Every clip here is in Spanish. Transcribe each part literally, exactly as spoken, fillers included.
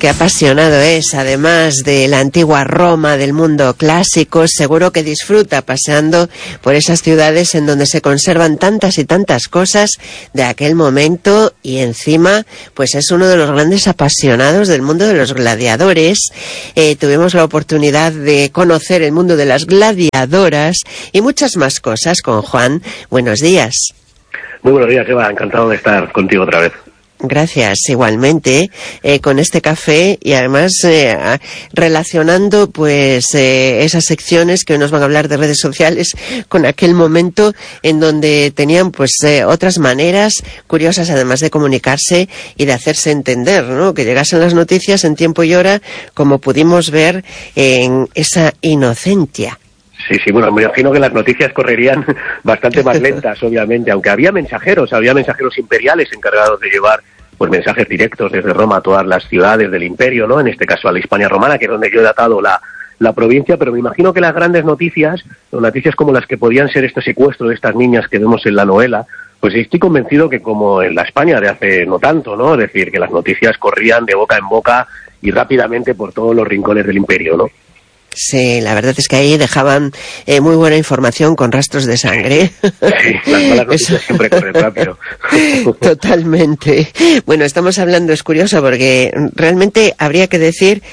Qué apasionado es, además de la antigua Roma, del mundo clásico, seguro que disfruta paseando por esas ciudades en donde se conservan tantas y tantas cosas de aquel momento, y encima, pues es uno de los grandes apasionados del mundo de los gladiadores. Eh, tuvimos la oportunidad de conocer el mundo de las gladiadoras y muchas más cosas con Juan. Buenos días. Muy buenos días, Eva. Encantado de estar contigo otra vez. Gracias, igualmente, eh, con este café y además eh, relacionando pues eh, esas secciones que hoy nos van a hablar de redes sociales con aquel momento en donde tenían pues eh, otras maneras curiosas además de comunicarse y de hacerse entender, ¿no? Que llegasen las noticias en tiempo y hora, como pudimos ver en esa Inocentia. Sí, sí, bueno, me imagino que las noticias correrían bastante más lentas, obviamente, aunque había mensajeros, había mensajeros imperiales encargados de llevar pues mensajes directos desde Roma a todas las ciudades del imperio, ¿no? En este caso a la Hispania romana, que es donde yo he datado la, la provincia, pero me imagino que las grandes noticias, noticias como las que podían ser este secuestro de estas niñas que vemos en la novela, pues estoy convencido que como en la España de hace no tanto, ¿no? Es decir, que las noticias corrían de boca en boca y rápidamente por todos los rincones del imperio, ¿no? Sí, la verdad es que ahí dejaban eh, muy buena información con rastros de sangre. Sí, las malas noticias Eso... siempre corren rápido. Totalmente. Bueno, estamos hablando, es curioso, porque realmente habría que decir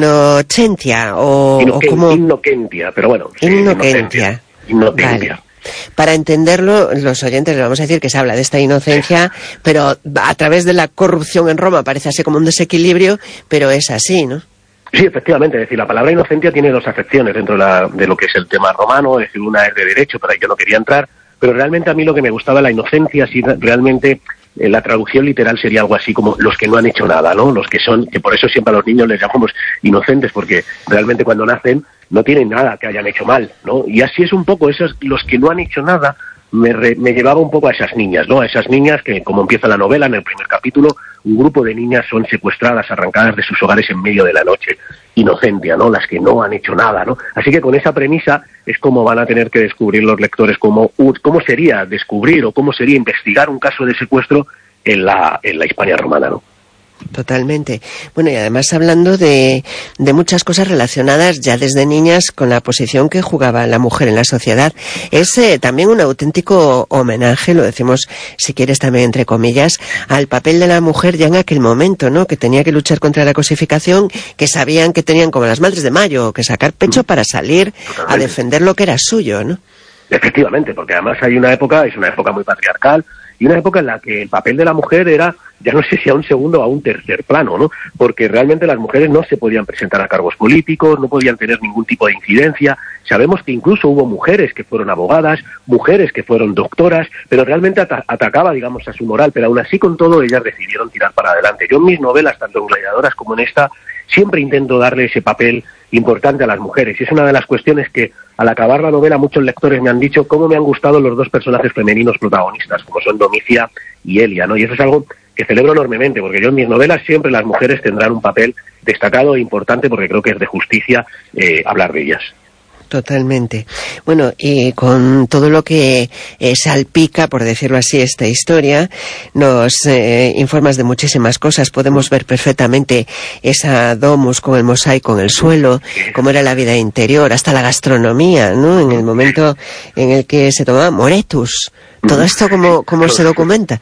Inocentia o, Inoquen, o como... Inocentia, pero bueno. Sí, Inocentia. Inocentia. Vale. Para entenderlo, los oyentes le vamos a decir que se habla de esta inocencia, pero a través de la corrupción en Roma parece así como un desequilibrio, pero es así, ¿no? Sí, efectivamente, es decir, la palabra inocencia tiene dos acepciones dentro de, la, de lo que es el tema romano, es decir, una es de derecho, pero ahí yo no quería entrar, pero realmente a mí lo que me gustaba la inocencia, si realmente eh, la traducción literal sería algo así como los que no han hecho nada, ¿no? Los que son, que por eso siempre a los niños les llamamos inocentes, porque realmente cuando nacen no tienen nada que hayan hecho mal, ¿no? Y así es un poco, esos, los que no han hecho nada, me, re, me llevaba un poco a esas niñas, ¿no? A esas niñas que, como empieza la novela, en el primer capítulo, un grupo de niñas son secuestradas, arrancadas de sus hogares en medio de la noche. Inocencia, ¿no? Las que no han hecho nada, ¿no? Así que con esa premisa es como van a tener que descubrir los lectores cómo, cómo sería descubrir o cómo sería investigar un caso de secuestro en la, en la Hispania romana, ¿no? Totalmente. Bueno, y además hablando de, de muchas cosas relacionadas ya desde niñas con la posición que jugaba la mujer en la sociedad. Es eh, también un auténtico homenaje, lo decimos si quieres también entre comillas, al papel de la mujer ya en aquel momento, ¿no? Que tenía que luchar contra la cosificación, que sabían que tenían como las madres de mayo, que sacar pecho para salir a defender lo que era suyo, ¿no? Efectivamente, porque además hay una época, es una época muy patriarcal, y una época en la que el papel de la mujer era, ya no sé si a un segundo o a un tercer plano, ¿no? Porque realmente las mujeres no se podían presentar a cargos políticos, no podían tener ningún tipo de incidencia. Sabemos que incluso hubo mujeres que fueron abogadas, mujeres que fueron doctoras, pero realmente at- atacaba, digamos, a su moral, pero aún así con todo ellas decidieron tirar para adelante. Yo en mis novelas, tanto en Gladiadoras como en esta, siempre intento darle ese papel importante a las mujeres. Y es una de las cuestiones que, al acabar la novela, muchos lectores me han dicho cómo me han gustado los dos personajes femeninos protagonistas, como son Domicia y Elia, ¿no? Y eso es algo que celebro enormemente, porque yo en mis novelas siempre las mujeres tendrán un papel destacado e importante, porque creo que es de justicia eh, hablar de ellas. Totalmente. Bueno, y con todo lo que eh, salpica, por decirlo así, esta historia, nos eh, informas de muchísimas cosas. Podemos ver perfectamente esa domus con el mosaico en el suelo, cómo era la vida interior, hasta la gastronomía, ¿no? En el momento en el que se tomaba moretus. Todo esto, ¿cómo, cómo se documenta?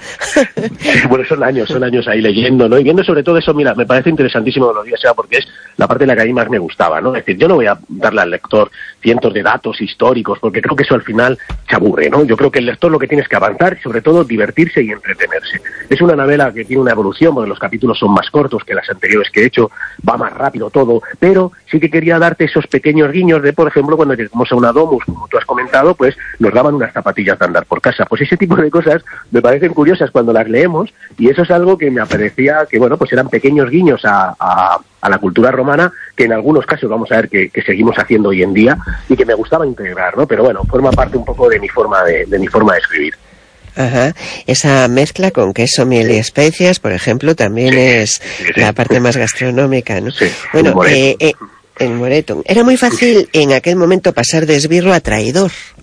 Bueno, son años, son años ahí leyendo, ¿no? Y viendo sobre todo eso, mira, me parece interesantísimo que lo digas, porque es la parte de la que a mí más me gustaba, ¿no? Es decir, yo no voy a darle al lector cientos de datos históricos, porque creo que eso al final se aburre, ¿no? Yo creo que el lector lo que tiene es que avanzar y sobre todo divertirse y entretenerse. Es una novela que tiene una evolución, porque los capítulos son más cortos que las anteriores que he hecho, va más rápido todo, pero sí que quería darte esos pequeños guiños de, por ejemplo, cuando llegamos a una domus, como tú has comentado, pues nos daban unas zapatillas de andar por casa. Pues ese tipo de cosas me parecen curiosas cuando las leemos, y eso es algo que me parecía que, bueno, pues eran pequeños guiños a, a, a la cultura romana, que en algunos casos vamos a ver que, que seguimos haciendo hoy en día, y que me gustaba integrar, ¿no? Pero bueno, forma parte un poco de mi forma de, de mi forma de escribir. Ajá. Esa mezcla con queso, miel y especias, por ejemplo, también sí, es sí, sí. la parte más gastronómica, ¿no? Sí, bueno, eh, eh, el moretum. Era muy fácil en aquel momento pasar de esbirro a traidor.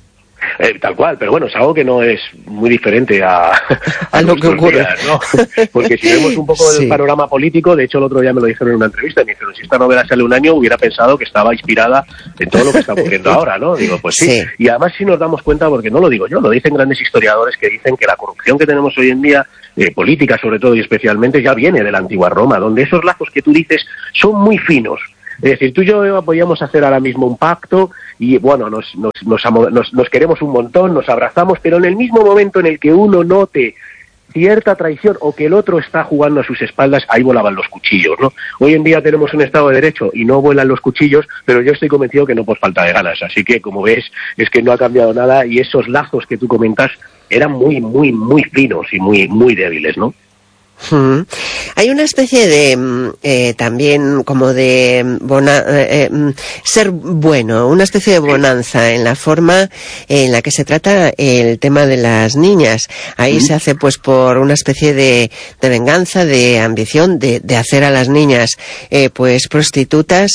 Eh, tal cual, pero bueno, es algo que no es muy diferente a, a, a lo que ocurre. Días, ¿no? Porque si vemos un poco sí. el panorama político, de hecho el otro día me lo dijeron en una entrevista, me dijeron, si esta novela sale un año, hubiera pensado que estaba inspirada en todo lo que está ocurriendo ahora, ¿no? Digo, pues sí. sí. Y además sí nos damos cuenta, porque no lo digo yo, lo dicen grandes historiadores que dicen que la corrupción que tenemos hoy en día, eh, política sobre todo y especialmente, ya viene de la antigua Roma, donde esos lazos que tú dices son muy finos. Es decir, tú y yo podíamos hacer ahora mismo un pacto y, bueno, nos, nos, nos, nos, nos queremos un montón, nos abrazamos, pero en el mismo momento en el que uno note cierta traición o que el otro está jugando a sus espaldas, ahí volaban los cuchillos, ¿no? Hoy en día tenemos un Estado de Derecho y no vuelan los cuchillos, pero yo estoy convencido que no por falta de ganas. Así que, como ves, es que no ha cambiado nada y esos lazos que tú comentas eran muy, muy, muy finos y muy, muy débiles, ¿no? Hmm. Hay una especie de eh, también como de bona, eh, eh, ser bueno, una especie de bonanza en la forma en la que se trata el tema de las niñas. Ahí mm. se hace pues por una especie de, de venganza, de ambición, de, de hacer a las niñas eh, pues prostitutas,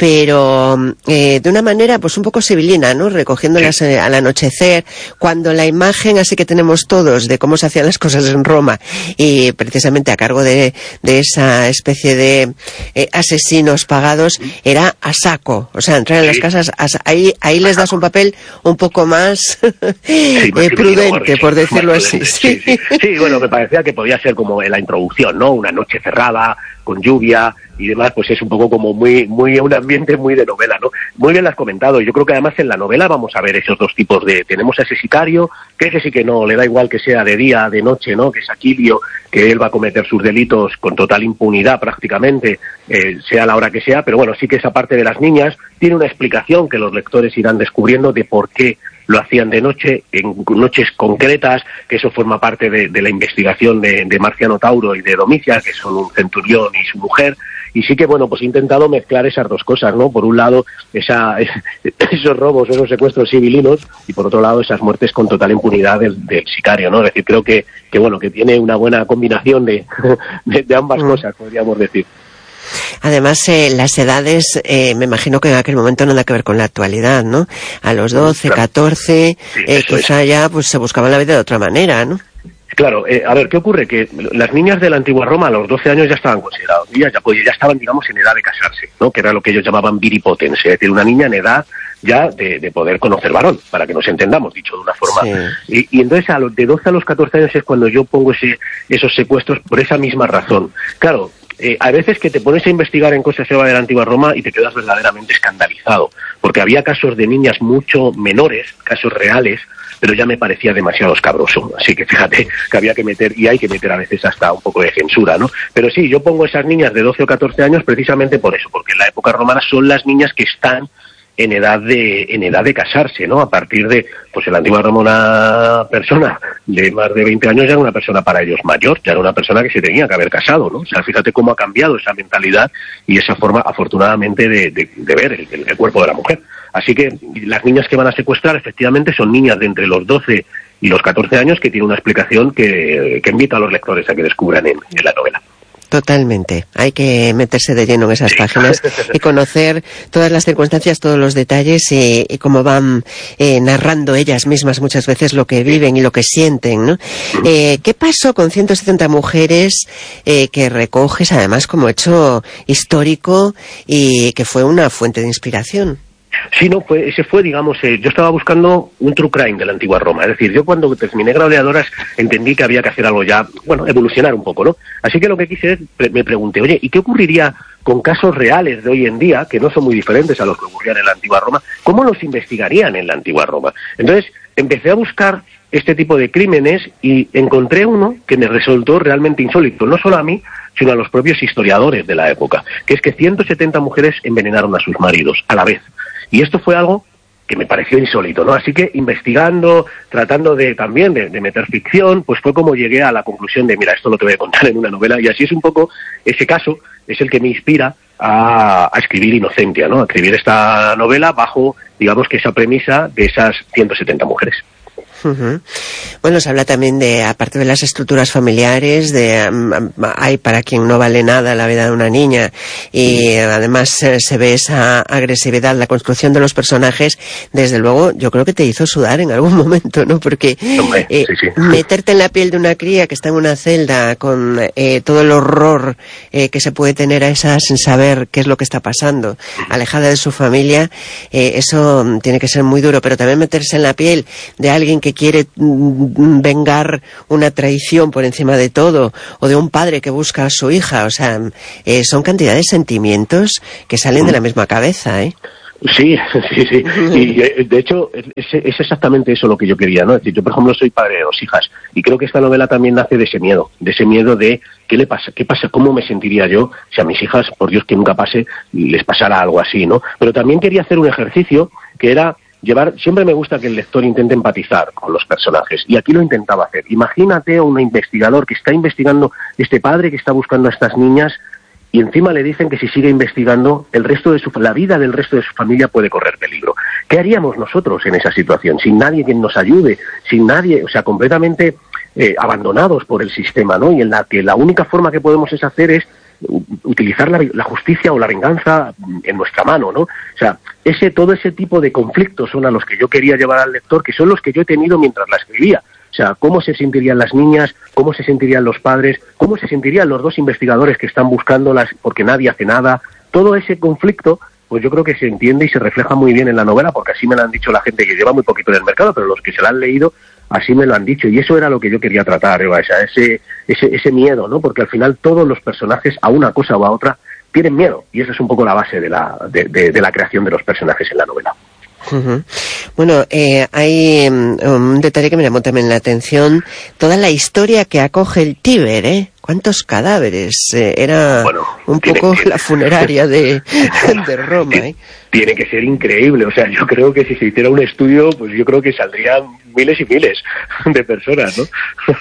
pero eh, de una manera pues un poco civilina, ¿no? Recogiéndolas eh, al anochecer, cuando la imagen así que tenemos todos de cómo se hacían las cosas en Roma y precisamente a cargo de, de esa especie de eh, asesinos pagados era a saco, o sea, entrar en las casas, a, ahí ahí les das un papel un poco más, sí, más eh, prudente, por decirlo así. Sí, sí, sí. sí, bueno, me parecía que podía ser como la introducción, ¿no? Una noche cerrada, con lluvia y demás, pues es un poco como muy, muy un ambiente muy de novela, ¿no? Muy bien lo has comentado, yo creo que además en la novela vamos a ver esos dos tipos de, tenemos a ese sicario, que ese sí que no, le da igual que sea de día, de noche, ¿no? Que es Aquilio, que él va a cometer sus delitos con total impunidad prácticamente, eh, sea la hora que sea, pero bueno, sí que esa parte de las niñas tiene una explicación que los lectores irán descubriendo de por qué lo hacían de noche, en noches concretas, que eso forma parte de, de la investigación de, de Marciano Tauro y de Domicia, que son un centurión y su mujer, y sí que, bueno, pues he intentado mezclar esas dos cosas, ¿no? Por un lado, esa, esos robos, esos secuestros civilinos, y por otro lado, esas muertes con total impunidad del, del sicario, ¿no? Es decir, creo que, que, bueno, que tiene una buena combinación de, de, de ambas mm. cosas, podríamos decir. Además, eh, las edades, eh, me imagino que en aquel momento no nada que ver con la actualidad, ¿no? A los doce, claro. catorce, sí, eh, quizá es. ya pues se buscaban la vida de otra manera, ¿no? Claro, eh, a ver, ¿qué ocurre? Que las niñas de la antigua Roma a los doce años ya estaban consideradas, ya, ya, ya estaban, digamos, en edad de casarse, ¿no? Que era lo que ellos llamaban viripotens, es decir, una niña en edad ya de, de poder conocer varón, para que nos entendamos, dicho de una forma. Sí. Y, y entonces a los de doce a los catorce años es cuando yo pongo ese, esos secuestros por esa misma razón. Claro, Eh, a veces que te pones a investigar en cosas de la antigua Roma y te quedas verdaderamente escandalizado, porque había casos de niñas mucho menores, casos reales, pero ya me parecía demasiado escabroso, así que fíjate que había que meter, y hay que meter a veces hasta un poco de censura, ¿no? Pero sí, yo pongo esas niñas de doce o catorce años precisamente por eso, porque en la época romana son las niñas que están en edad de en edad de casarse, ¿no? A partir de, pues en la antigua Roma una persona de más de veinte años ya era una persona para ellos mayor, ya era una persona que se tenía que haber casado, ¿no? O sea, fíjate cómo ha cambiado esa mentalidad y esa forma, afortunadamente, de, de, de ver el, el cuerpo de la mujer. Así que las niñas que van a secuestrar, efectivamente, son niñas de entre los doce y los catorce años, que tiene una explicación que, que invita a los lectores a que descubran en, en la novela. Totalmente. Hay que meterse de lleno en esas páginas y conocer todas las circunstancias, todos los detalles y, y cómo van eh, narrando ellas mismas muchas veces lo que viven y lo que sienten, ¿no? Eh, ¿Qué pasó con ciento setenta mujeres eh, que recoges además como hecho histórico y que fue una fuente de inspiración? Sí, no, fue, ese fue, digamos, eh, yo estaba buscando un true crime de la antigua Roma. Es decir, yo cuando terminé Gladiadoras entendí que había que hacer algo ya, bueno, evolucionar un poco, ¿no? Así que lo que quise es, pre- me pregunté, oye, ¿y qué ocurriría con casos reales de hoy en día, que no son muy diferentes a los que ocurrían en la antigua Roma? ¿Cómo los investigarían en la antigua Roma? Entonces, empecé a buscar este tipo de crímenes y encontré uno que me resultó realmente insólito, no solo a mí, sino a los propios historiadores de la época, que es que ciento setenta mujeres envenenaron a sus maridos a la vez. Y esto fue algo que me pareció insólito, ¿no? Así que investigando, tratando de también de, de meter ficción, pues fue como llegué a la conclusión de, mira, esto lo te voy a contar en una novela, y así es un poco, ese caso es el que me inspira a, a escribir Inocentia, ¿no? A escribir esta novela bajo, digamos que esa premisa de esas ciento setenta mujeres. Uh-huh. Bueno, se habla también de, aparte de las estructuras familiares, de um, hay para quien no vale nada la vida de una niña, y además eh, se ve esa agresividad, la construcción de los personajes. Desde luego, yo creo que te hizo sudar en algún momento, ¿no? Porque Hombre, eh, sí, sí. meterte en la piel de una cría que está en una celda con eh, todo el horror eh, que se puede tener a esa sin saber qué es lo que está pasando, alejada de su familia, eh, eso tiene que ser muy duro. Pero también meterse en la piel de alguien que quiere mm, vengar una traición por encima de todo, o de un padre que busca a su hija, o sea, eh, son cantidad de sentimientos que salen de la misma cabeza, ¿eh? Sí, sí, sí. Y de hecho es, es exactamente eso lo que yo quería, ¿no? Es decir, yo por ejemplo soy padre de dos hijas y creo que esta novela también nace de ese miedo, de ese miedo de qué le pasa, qué pasa, cómo me sentiría yo si a mis hijas, por Dios que nunca pase, les pasara algo así, ¿no? Pero también quería hacer un ejercicio que era llevar, siempre me gusta que el lector intente empatizar con los personajes, y aquí lo intentaba hacer. Imagínate a un investigador que está investigando, este padre que está buscando a estas niñas, y encima le dicen que si sigue investigando, el resto de su, la vida del resto de su familia puede correr peligro. ¿Qué haríamos nosotros en esa situación? Sin nadie que nos ayude, sin nadie, o sea, completamente eh, abandonados por el sistema, ¿no? Y en la que la única forma que podemos es hacer es utilizar la, la justicia o la venganza en nuestra mano, ¿no? O sea, ese todo ese tipo de conflictos son a los que yo quería llevar al lector, que son los que yo he tenido mientras la escribía. O sea, cómo se sentirían las niñas, cómo se sentirían los padres, cómo se sentirían los dos investigadores que están buscándolas porque nadie hace nada. Todo ese conflicto, pues yo creo que se entiende y se refleja muy bien en la novela, porque así me lo han dicho la gente que lleva muy poquito en el mercado, pero los que se la han leído, así me lo han dicho. Y eso era lo que yo quería tratar, Eva, o sea, ese, ese, ese miedo, ¿no? Porque al final todos los personajes, a una cosa o a otra, tienen miedo. Y esa es un poco la base de la, de, de, de la creación de los personajes en la novela. Uh-huh. Bueno, eh, hay um, un detalle que me llamó también la atención, toda la historia que acoge el Tíber, ¿eh? ¿Cuántos cadáveres? Eh, era bueno, un tiene, poco tiene, la funeraria de, de Roma, ¿eh? Tiene que ser increíble, o sea, yo creo que si se hiciera un estudio, pues yo creo que saldrían miles y miles de personas, ¿no?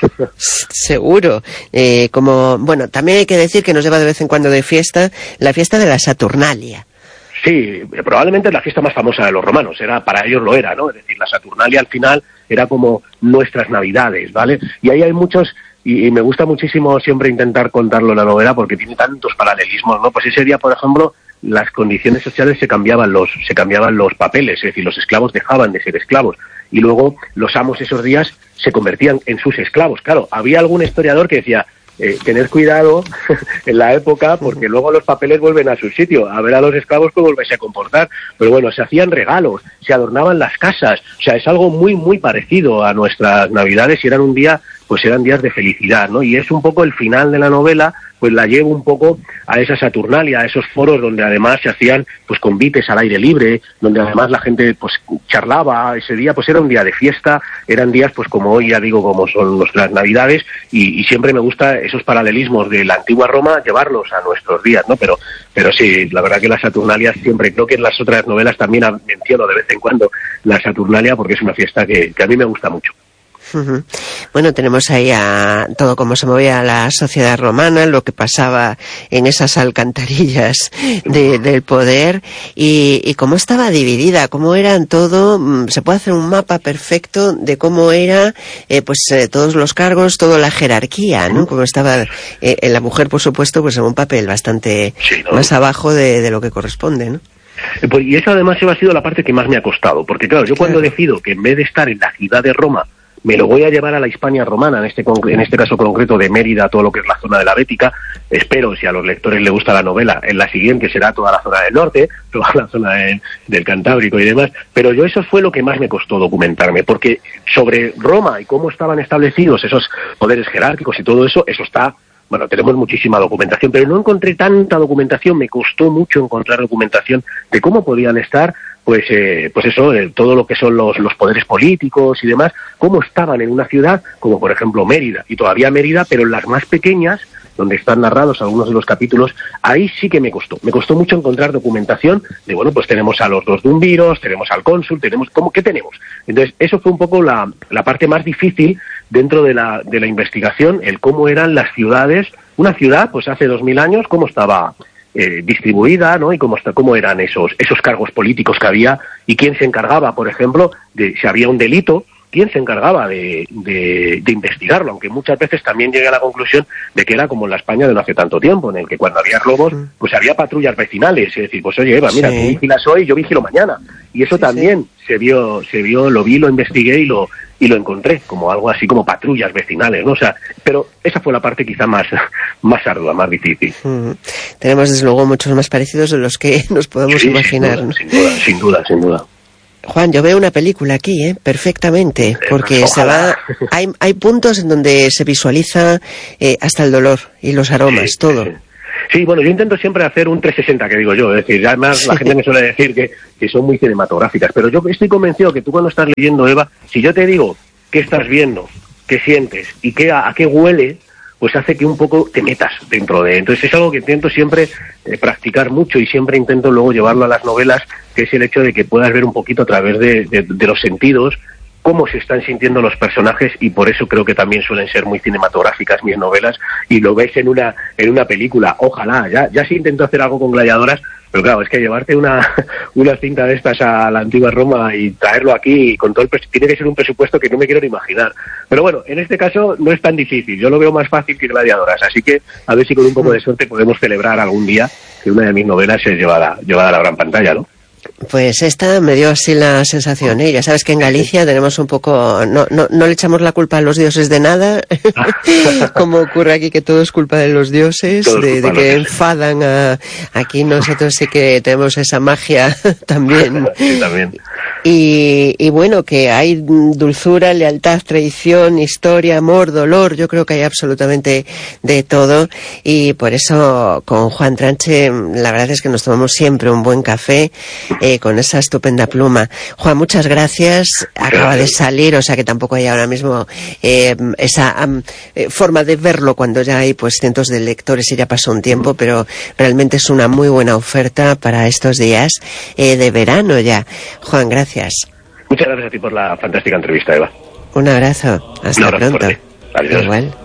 Seguro. Eh, como, bueno, también hay que decir que nos lleva de vez en cuando de fiesta, la fiesta de la Saturnalia. Sí, probablemente es la fiesta más famosa de los romanos, era, para ellos lo era, ¿no? Es decir, la Saturnalia al final era como nuestras navidades, ¿vale? Y ahí hay muchos, y, y me gusta muchísimo siempre intentar contarlo en la novela porque tiene tantos paralelismos, ¿no? Pues ese día, por ejemplo, las condiciones sociales se cambiaban los, se cambiaban los papeles, es decir, los esclavos dejaban de ser esclavos, y luego los amos esos días se convertían en sus esclavos. Claro, había algún historiador que decía, Eh, tener cuidado en la época porque luego los papeles vuelven a su sitio, a ver a los esclavos cómo volverse a comportar, pero bueno, se hacían regalos, se adornaban las casas, o sea, es algo muy muy parecido a nuestras navidades y eran un día, pues eran días de felicidad, ¿no? Y es un poco el final de la novela, pues la llevo un poco a esa Saturnalia, a esos foros donde además se hacían pues convites al aire libre, donde además la gente pues charlaba ese día, pues era un día de fiesta, eran días pues como hoy ya digo, como son nuestras navidades, y, y siempre me gusta esos paralelismos de la antigua Roma llevarlos a nuestros días, ¿no? Pero, pero sí, la verdad que la Saturnalia siempre, creo que en las otras novelas también menciono de vez en cuando la Saturnalia porque es una fiesta que, que a mí me gusta mucho. Uh-huh. Bueno, tenemos ahí a todo cómo se movía la sociedad romana, lo que pasaba en esas alcantarillas de, del poder y, y cómo estaba dividida, cómo eran todo, se puede hacer un mapa perfecto de cómo era eh, pues eh, todos los cargos, toda la jerarquía, ¿no? Como estaba eh, la mujer, por supuesto, pues en un papel bastante sí, ¿no? más abajo de, de lo que corresponde, ¿no? Y eso además ha sido la parte que más me ha costado, porque claro, yo cuando claro. decido que en vez de estar en la ciudad de Roma me lo voy a llevar a la Hispania romana, en este en este caso concreto de Mérida, todo lo que es la zona de la Bética. Espero, si a los lectores les gusta la novela, en la siguiente será toda la zona del norte, toda la zona de, del Cantábrico y demás. Pero yo eso fue lo que más me costó documentarme, porque sobre Roma y cómo estaban establecidos esos poderes jerárquicos y todo eso, eso está... Bueno, tenemos muchísima documentación, pero no encontré tanta documentación, me costó mucho encontrar documentación de cómo podían estar, pues eh, pues eso, eh, todo lo que son los, los poderes políticos y demás, cómo estaban en una ciudad como por ejemplo Mérida, y todavía Mérida, pero en las más pequeñas, donde están narrados algunos de los capítulos, ahí sí que me costó, me costó mucho encontrar documentación de, bueno, pues tenemos a los dos dumviros, tenemos al cónsul, tenemos, ¿cómo, qué tenemos? Entonces, eso fue un poco la, la parte más difícil dentro de la, de la investigación, el cómo eran las ciudades, una ciudad, pues hace dos mil años, cómo estaba eh, distribuida, ¿no? Y cómo, está, cómo eran esos, esos cargos políticos que había, y quién se encargaba, por ejemplo, de si había un delito, quién se encargaba de, de, de investigarlo, aunque muchas veces también llegué a la conclusión de que era como en la España de no hace tanto tiempo, en el que cuando había robos, pues había patrullas vecinales, es decir, pues oye Eva, mira, sí. tú vigilas hoy, yo vigilo mañana, y eso sí, también sí. se vio, se vio, lo vi, lo investigué y lo y lo encontré como algo así como patrullas vecinales, ¿no? O sea, pero esa fue la parte quizá más, más ardua, más difícil. Mm. Tenemos desde luego muchos más parecidos de los que nos podemos sí, imaginar. Sin duda, sin duda, sin duda, sin duda. Juan, yo veo una película aquí, ¿eh? Perfectamente, porque eh, se va, hay, hay puntos en donde se visualiza eh, hasta el dolor y los aromas, sí, todo. Sí. Sí, bueno, yo intento siempre hacer un trescientos sesenta, que digo yo, es decir, además sí. la gente me suele decir que, que son muy cinematográficas, pero yo estoy convencido que tú cuando estás leyendo, Eva, si yo te digo qué estás viendo, qué sientes y qué, a, a qué huele, pues hace que un poco te metas dentro de... Entonces es algo que intento siempre eh, practicar mucho y siempre intento luego llevarlo a las novelas, que es el hecho de que puedas ver un poquito a través de, de, de los sentidos cómo se están sintiendo los personajes, y por eso creo que también suelen ser muy cinematográficas mis novelas, y lo ves en una en una película. Ojalá, ya ya se intentó hacer algo con Gladiadoras, pero claro, es que llevarte una una cinta de estas a la antigua Roma y traerlo aquí con todo el pres- tiene que ser un presupuesto que no me quiero ni imaginar. Pero bueno, en este caso no es tan difícil, yo lo veo más fácil que Gladiadoras, así que a ver si con un poco de suerte podemos celebrar algún día que una de mis novelas es llevada, llevada a la gran pantalla, ¿no? Pues esta me dio así la sensación, ¿eh? Ya sabes que en Galicia tenemos un poco... No, no, no le echamos la culpa a los dioses de nada, como ocurre aquí, que todo es culpa de los dioses, de, de que enfadan a... Aquí nosotros sí que tenemos esa magia también. Sí, también. Y, y bueno, que hay dulzura, lealtad, traición, historia, amor, dolor, yo creo que hay absolutamente de todo, y por eso con Juan Tranche la verdad es que nos tomamos siempre un buen café eh, con esa estupenda pluma. Juan, muchas gracias. Acaba de salir, o sea que tampoco hay ahora mismo eh, esa um, eh, forma de verlo cuando ya hay pues cientos de lectores y ya pasó un tiempo, pero realmente es una muy buena oferta para estos días eh, de verano ya. Juan, gracias. Muchas gracias a ti por la fantástica entrevista, Eva. Un abrazo. Hasta Un abrazo pronto. Adiós. Igual.